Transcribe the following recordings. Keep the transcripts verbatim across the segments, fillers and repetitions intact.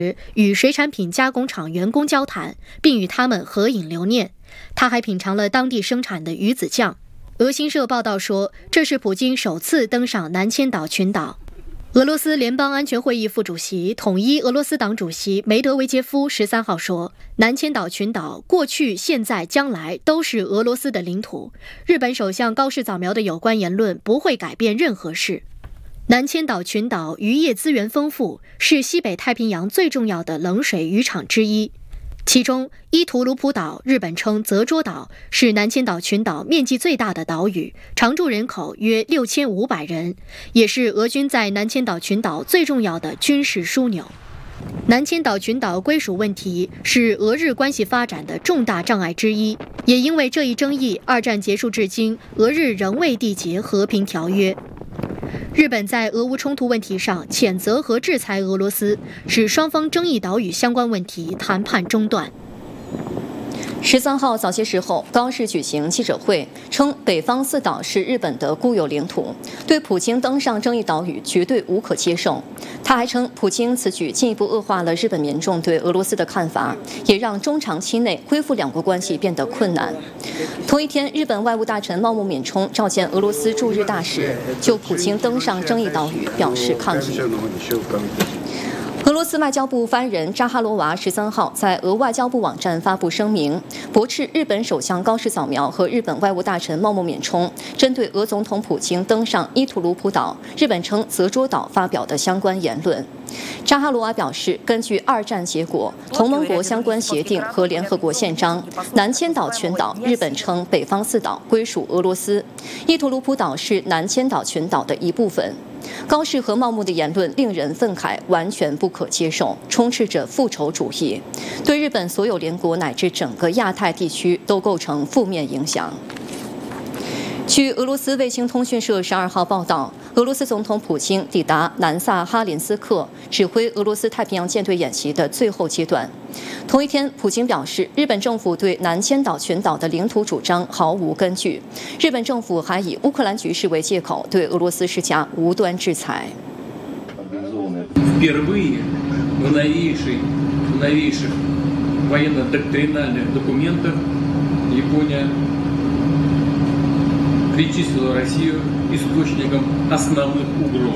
与水产品加工厂员工交谈，并与他们合影留念。他还品尝了当地生产的鱼子酱。俄新社报道说，这是普京首次登上南千岛群岛。俄罗斯联邦安全会议副主席、统一俄罗斯党主席梅德韦杰夫十三号说，南千岛群岛过去、现在、将来都是俄罗斯的领土。日本首相高市早苗的有关言论不会改变任何事。南千岛群岛渔业资源丰富，是西北太平洋最重要的冷水渔场之一。其中，伊图卢普岛，日本称泽捉岛，是南千岛群岛面积最大的岛屿，常住人口约六千五百人，也是俄军在南千岛群岛最重要的军事枢纽。南千岛群岛归属问题是俄日关系发展的重大障碍之一，也因为这一争议，二战结束至今，俄日仍未缔结和平条约。日本在俄乌冲突问题上谴责和制裁俄罗斯，使双方争议岛屿相关问题谈判中断。 十三号早些时候，高市举行记者会，称北方四岛是日本的固有领土，对普京登上争议岛屿绝对无可接受。他还称，普京此举进一步恶化了日本民众对俄罗斯的看法，也让中长期内恢复两国关系变得困难。同一天，日本外务大臣茂木敏充召见俄罗斯驻日大使，就普京登上争议岛屿表示抗议。俄罗斯外交部发言人扎哈罗娃十三号在俄外交部网站发布声明，驳斥日本首相高市早苗和日本外务大臣茂木敏充针对俄总统普京登上伊图卢普岛（日本称泽捉岛）发表的相关言论。扎哈罗娃表示，根据二战结果、同盟国相关协定和联合国宪章，南千岛群岛（日本称北方四岛）归属俄罗斯，伊图卢普岛是南千岛群岛的一部分。高市和茂木的言论令人愤慨，完全不可接受，充斥着复仇主义，对日本所有联国乃至整个亚太地区都构成负面影响。据俄罗斯卫星通讯社十二号报道，俄罗斯总统普京抵达南萨哈林斯克，指挥俄罗斯太平洋舰队演习的最后阶段。同一天，普京表示，日本政府对南千岛群岛的领土主张毫无根据。日本政府还以乌克兰局势为借口，对俄罗斯施加无端制裁。 причислила Россию источником основных угроз.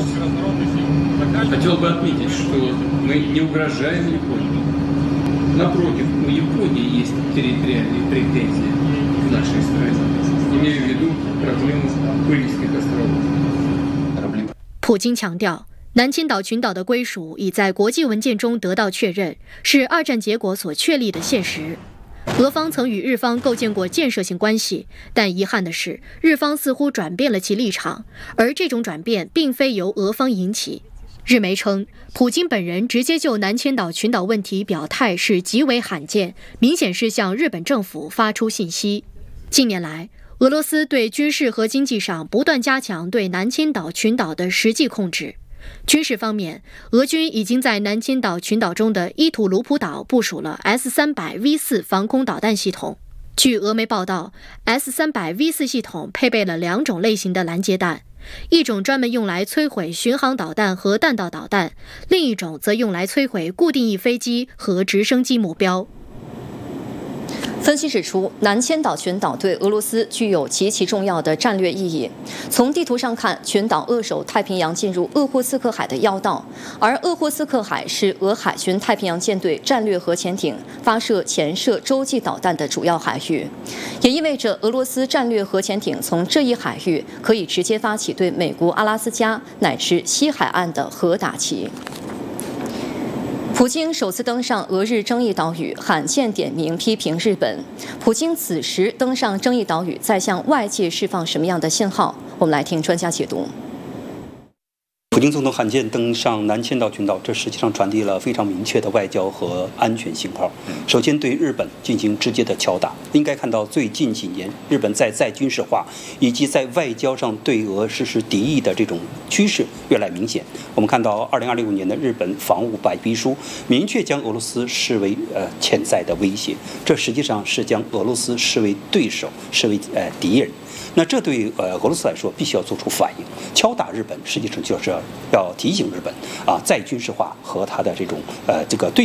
Хотел бы отметить, что мы не угрожаем Японии. Напротив, у Японии есть территориальные претензии к нашей стране. Имею в виду проблему Курильских островов. 普京强调，南千岛群岛的归属已在国际文件中得到确认，是二战结果所确立的现实。俄方曾与日方构建过建设性关系，但遗憾的是，日方似乎转变了其立场，而这种转变并非由俄方引起。日媒称，普京本人直接就南千岛群岛问题表态是极为罕见，明显是向日本政府发出信息。近年来，俄罗斯对军事和经济上不断加强对南千岛群岛的实际控制。军事方面，俄军已经在南千岛群岛中的伊图卢普岛部署了 S 三百 V 四 防空导弹系统。据俄媒报道， S 三百 V 四 系统配备了两种类型的拦截弹，一种专门用来摧毁巡航导弹和弹道导弹，另一种则用来摧毁固定翼飞机和直升机目标。 分析指出，南千岛群岛对俄罗斯具有极其重要的战略意义。从地图上看，群岛扼守太平洋进入鄂霍次克海的要道，而鄂霍次克海是俄海军太平洋舰队战略核潜艇发射潜射洲际导弹的主要海域，也意味着俄罗斯战略核潜艇从这一海域可以直接发起对美国阿拉斯加乃至西海岸的核打击。普京首次登上俄日争议岛屿，罕见点名批评日本。普京此时登上争议岛屿，在向外界释放什么样的信号？我们来听专家解读。 普京总统罕见登上南千岛群岛，这实际上传递了非常明确的外交和安全信号。首先对日本进行直接的敲打，应该看到最近几年日本在再军事化以及在外交上对俄实施敌意的这种趋势越来明显。我们看到二零二六年的日本防务白皮书明确将俄罗斯视为呃潜在的威胁，这实际上是将俄罗斯视为对手，视为呃敌人。那这对呃俄罗斯来说必须要做出反应，敲打日本，实际上就是要提醒日本啊再军事化和它的这种呃这个对。